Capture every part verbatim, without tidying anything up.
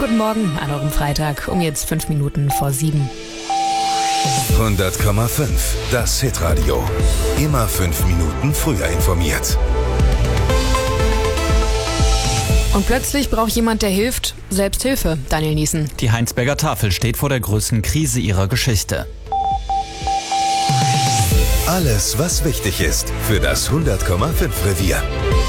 guten Morgen an eurem Freitag, um jetzt fünf Minuten vor sieben. hundert Komma fünf, das Hitradio. Immer fünf Minuten früher informiert. Und plötzlich braucht jemand, der hilft, Selbsthilfe. Daniel Niesen. Die Heinsberger Tafel steht vor der größten Krise ihrer Geschichte. Alles, was wichtig ist für das hundert Komma fünf Revier.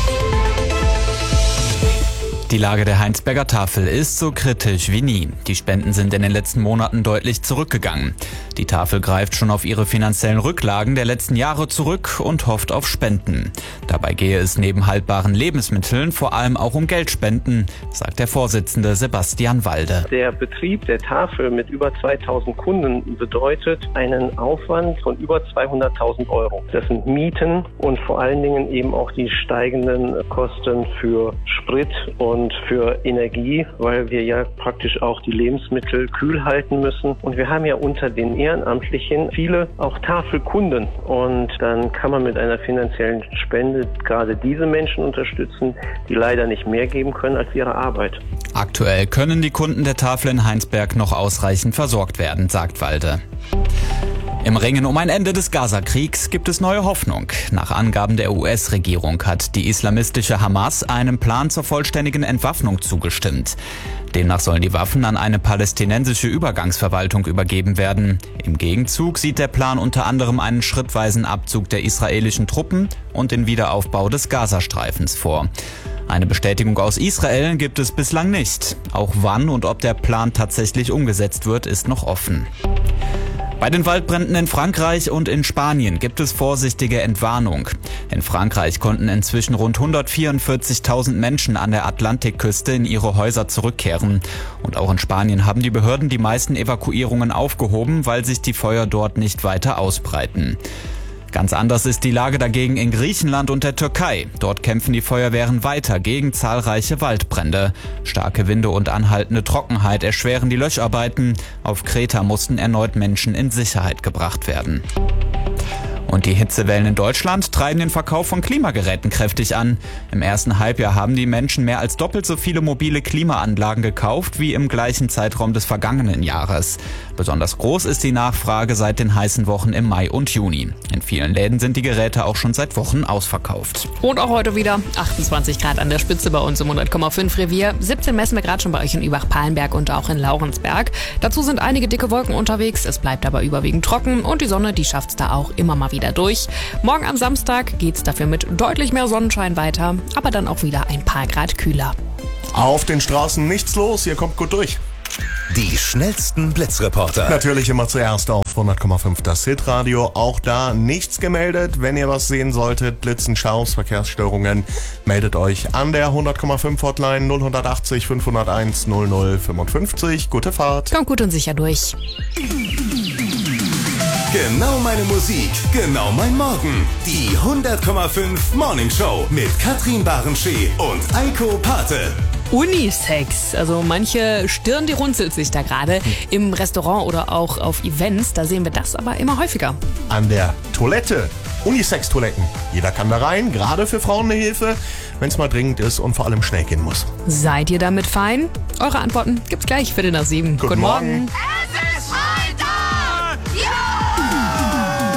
Die Lage der Heinsberger Tafel ist so kritisch wie nie. Die Spenden sind in den letzten Monaten deutlich zurückgegangen. Die Tafel greift schon auf ihre finanziellen Rücklagen der letzten Jahre zurück und hofft auf Spenden. Dabei gehe es neben haltbaren Lebensmitteln vor allem auch um Geldspenden, sagt der Vorsitzende Sebastian Walde. Der Betrieb der Tafel mit über zweitausend Kunden bedeutet einen Aufwand von über zweihunderttausend Euro. Das sind Mieten und vor allen Dingen eben auch die steigenden Kosten für Sprit und und für Energie, weil wir ja praktisch auch die Lebensmittel kühl halten müssen. Und wir haben ja unter den Ehrenamtlichen viele auch Tafelkunden. Und dann kann man mit einer finanziellen Spende gerade diese Menschen unterstützen, die leider nicht mehr geben können als ihre Arbeit. Aktuell können die Kunden der Tafel in Heinsberg noch ausreichend versorgt werden, sagt Walde. Im Ringen um ein Ende des Gaza-Kriegs gibt es neue Hoffnung. Nach Angaben der U S-Regierung hat die islamistische Hamas einem Plan zur vollständigen Entwaffnung zugestimmt. Demnach sollen die Waffen an eine palästinensische Übergangsverwaltung übergeben werden. Im Gegenzug sieht der Plan unter anderem einen schrittweisen Abzug der israelischen Truppen und den Wiederaufbau des Gazastreifens vor. Eine Bestätigung aus Israel gibt es bislang nicht. Auch wann und ob der Plan tatsächlich umgesetzt wird, ist noch offen. Bei den Waldbränden in Frankreich und in Spanien gibt es vorsichtige Entwarnung. In Frankreich konnten inzwischen rund hundertvierundvierzigtausend Menschen an der Atlantikküste in ihre Häuser zurückkehren. Und auch in Spanien haben die Behörden die meisten Evakuierungen aufgehoben, weil sich die Feuer dort nicht weiter ausbreiten. Ganz anders ist die Lage dagegen in Griechenland und der Türkei. Dort kämpfen die Feuerwehren weiter gegen zahlreiche Waldbrände. Starke Winde und anhaltende Trockenheit erschweren die Löscharbeiten. Auf Kreta mussten erneut Menschen in Sicherheit gebracht werden. Und die Hitzewellen in Deutschland treiben den Verkauf von Klimageräten kräftig an. Im ersten Halbjahr haben die Menschen mehr als doppelt so viele mobile Klimaanlagen gekauft wie im gleichen Zeitraum des vergangenen Jahres. Besonders groß ist die Nachfrage seit den heißen Wochen im Mai und Juni. In vielen Läden sind die Geräte auch schon seit Wochen ausverkauft. Und auch heute wieder achtundzwanzig Grad an der Spitze bei uns im hundert Komma fünf Revier. siebzehn messen wir gerade schon bei euch in Übach-Palenberg und auch in Laurensberg. Dazu sind einige dicke Wolken unterwegs. Es bleibt aber überwiegend trocken und die Sonne, die schafft es da auch immer mal wieder durch. Morgen am Samstag geht's dafür mit deutlich mehr Sonnenschein weiter, aber dann auch wieder ein paar Grad kühler. Auf den Straßen nichts los, ihr kommt gut durch. Die schnellsten Blitzreporter. Natürlich immer zuerst auf hundert Komma fünf das Hitradio. Auch da nichts gemeldet. Wenn ihr was sehen solltet, Blitzen, Schaus, Verkehrsstörungen, meldet euch an der hundert Komma fünf Hotline null acht null fünf null eins null null fünfundfünfzig. Gute Fahrt. Kommt gut und sicher durch. Genau meine Musik, genau mein Morgen. Die hundert Komma fünf Morning Show mit Katrin Barenschee und Eiko Pate. Unisex, also manche Stirn, die runzelt sich da gerade. Im Restaurant oder auch auf Events, da sehen wir das aber immer häufiger. An der Toilette. Unisex-Toiletten. Jeder kann da rein, gerade für Frauen eine Hilfe, wenn es mal dringend ist und vor allem schnell gehen muss. Seid ihr damit fein? Eure Antworten gibt's gleich, Viertel nach sieben. Guten, Guten Morgen. Morgen.